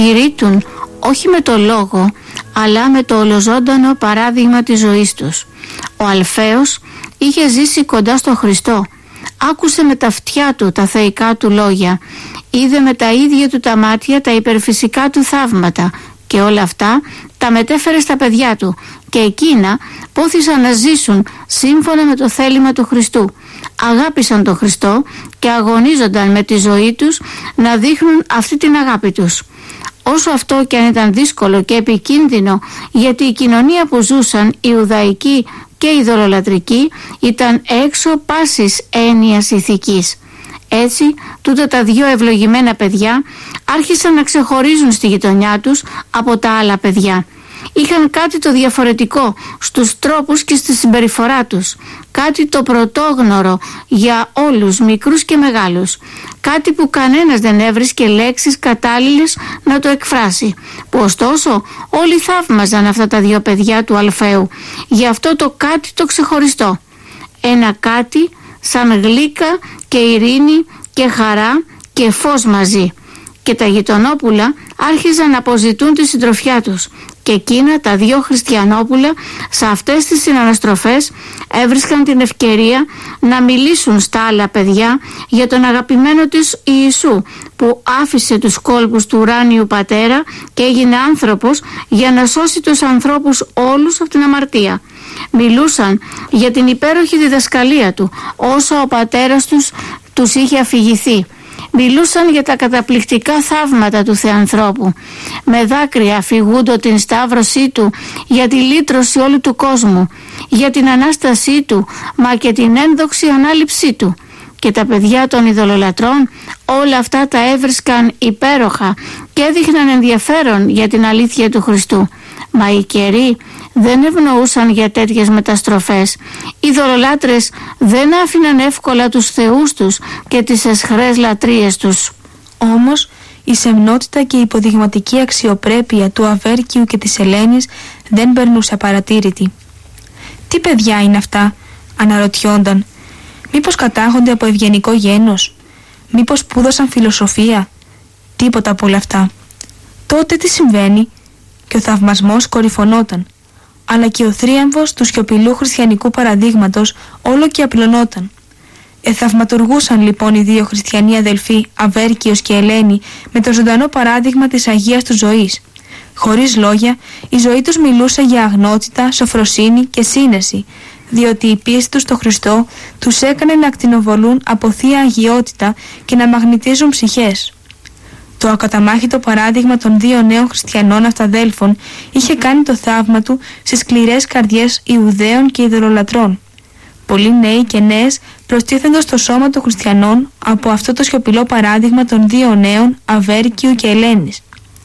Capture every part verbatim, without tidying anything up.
κηρύττουν όχι με το λόγο, αλλά με το ολοζώντανο παράδειγμα της ζωής τους. Ο Αλφαίος είχε ζήσει κοντά στο Χριστό, άκουσε με τα αυτιά του τα θεϊκά του λόγια, είδε με τα ίδια του τα μάτια τα υπερφυσικά του θαύματα και όλα αυτά τα μετέφερε στα παιδιά του και εκείνα πόθησαν να ζήσουν σύμφωνα με το θέλημα του Χριστού. Αγάπησαν τον Χριστό και αγωνίζονταν με τη ζωή τους να δείχνουν αυτή την αγάπη τους. Όσο αυτό και αν ήταν δύσκολο και επικίνδυνο, γιατί η κοινωνία που ζούσαν, η Ιουδαϊκή και η ειδωλολατρική, ήταν έξω πάσης έννοιας ηθικής. Έτσι, τούτα τα δύο ευλογημένα παιδιά άρχισαν να ξεχωρίζουν στη γειτονιά τους από τα άλλα παιδιά. Είχαν κάτι το διαφορετικό στους τρόπους και στη συμπεριφορά τους, κάτι το πρωτόγνωρο για όλους, μικρούς και μεγάλους, κάτι που κανένας δεν έβρισκε λέξεις κατάλληλες να το εκφράσει, που ωστόσο όλοι θαύμαζαν αυτά τα δύο παιδιά του Αλφαίου για αυτό το κάτι το ξεχωριστό, ένα κάτι σαν γλύκα και ειρήνη και χαρά και φως μαζί. Και τα γειτονόπουλα άρχιζαν να αποζητούν τη συντροφιά τους και εκείνα τα δύο χριστιανόπουλα σε αυτές τις συναναστροφές έβρισκαν την ευκαιρία να μιλήσουν στα άλλα παιδιά για τον αγαπημένο της Ιησού που άφησε τους κόλπους του ουράνιου πατέρα και έγινε άνθρωπος για να σώσει τους ανθρώπους όλους από την αμαρτία. Μιλούσαν για την υπέροχη διδασκαλία του όσο ο πατέρας τους τους είχε αφηγηθεί. Μιλούσαν για τα καταπληκτικά θαύματα του Θεανθρώπου. Με δάκρυα αφηγούντο την σταύρωσή του για τη λύτρωση όλου του κόσμου, για την Ανάστασή του, μα και την ένδοξη ανάληψή του. Και τα παιδιά των ειδωλολατρών όλα αυτά τα έβρισκαν υπέροχα και έδειχναν ενδιαφέρον για την αλήθεια του Χριστού. Μα οι καιροί δεν ευνοούσαν για τέτοιες μεταστροφές. Οι ειδωλολάτρες δεν άφηναν εύκολα τους θεούς τους και τις εσχρές λατρείες τους. Όμως η σεμνότητα και η υποδειγματική αξιοπρέπεια του Αβέρκιου και της Ελένης δεν περνούσε απαρατήρητη. «Τι παιδιά είναι αυτά?» αναρωτιόνταν. «Μήπως κατάγονται από ευγενικό γένος? Μήπως σπούδασαν φιλοσοφία?» Τίποτα από όλα αυτά. Τότε τι συμβαίνει? Και ο θαυμασμός κορυφωνόταν, αλλά και ο θρίαμβος του σιωπηλού χριστιανικού παραδείγματος όλο και απλωνόταν. Εθαυματουργούσαν λοιπόν οι δύο χριστιανοί αδελφοί, Αβέρκιος και Ελένη, με το ζωντανό παράδειγμα της Αγίας τους ζωής. Χωρίς λόγια, η ζωή τους μιλούσε για αγνότητα, σοφροσύνη και σύνεση, διότι η πίστη τους στο Χριστό τους έκανε να ακτινοβολούν από θεία αγιότητα και να μαγνητίζουν ψυχές. Το ακαταμάχητο παράδειγμα των δύο νέων χριστιανών αυταδέλφων είχε κάνει το θαύμα του στις σκληρές καρδιές Ιουδαίων και ειδωλολατρών. Πολλοί νέοι και νέες προστίθενται στο σώμα των χριστιανών από αυτό το σιωπηλό παράδειγμα των δύο νέων, Αβέρκιου και Ελένης.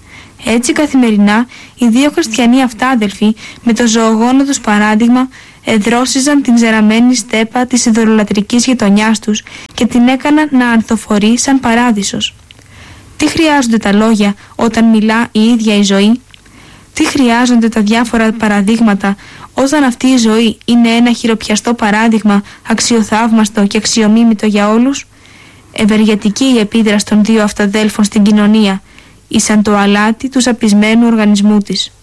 Έτσι καθημερινά οι δύο χριστιανοί αυτάδελφοι με το ζωογόνο τους παράδειγμα εδρόσιζαν την ζεραμένη στέπα της ειδωλολατρικής γειτονιάς τους και την έκαναν να ανθοφορεί σαν παράδεισος. Τι χρειάζονται τα λόγια όταν μιλά η ίδια η ζωή? Τι χρειάζονται τα διάφορα παραδείγματα όταν αυτή η ζωή είναι ένα χειροπιαστό παράδειγμα αξιοθαύμαστο και αξιομίμητο για όλους? Ευεργετική η επίδραση των δύο αυταδέλφων στην κοινωνία, ήσαν το αλάτι του σαπισμένου οργανισμού της.